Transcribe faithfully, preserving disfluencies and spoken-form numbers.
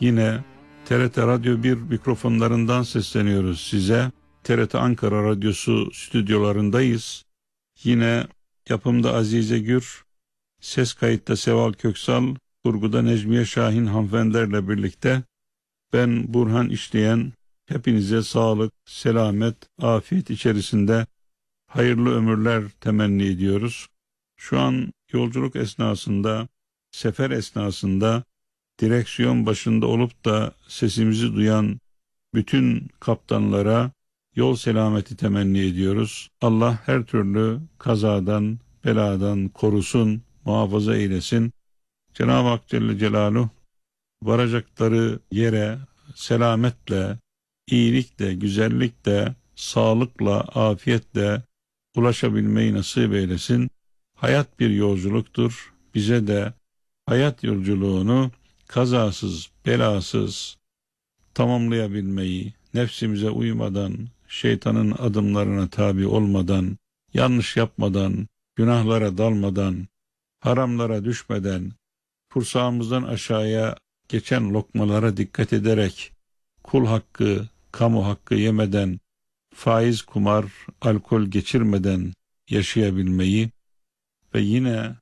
Yine T R T Radyo bir mikrofonlarından sesleniyoruz size. T R T Ankara Radyosu stüdyolarındayız. Yine yapımda Azize Gür, ses kayıtta Seval Köksal, kurguda Necmiye Şahin hanımefendilerle birlikte ben Burhan İşleyen, hepinize sağlık, selamet, afiyet içerisinde hayırlı ömürler temenni ediyoruz. Şu an yolculuk esnasında, sefer esnasında direksiyon başında olup da sesimizi duyan bütün kaptanlara yol selameti temenni ediyoruz. Allah her türlü kazadan, beladan korusun, muhafaza eylesin. Cenab-ı Hak Celle Celaluhu varacakları yere selametle, iyilikle, güzellikle, sağlıkla, afiyetle ulaşabilmeyi nasip eylesin. Hayat bir yolculuktur. Bize de hayat yolculuğunu kazasız, belasız tamamlayabilmeyi, nefsimize uymadan, şeytanın adımlarına tabi olmadan, yanlış yapmadan, günahlara dalmadan, haramlara düşmeden, kursağımızdan aşağıya geçen lokmalara dikkat ederek, kul hakkı, kamu hakkı yemeden, faiz, kumar, alkol geçirmeden yaşayabilmeyi ve yine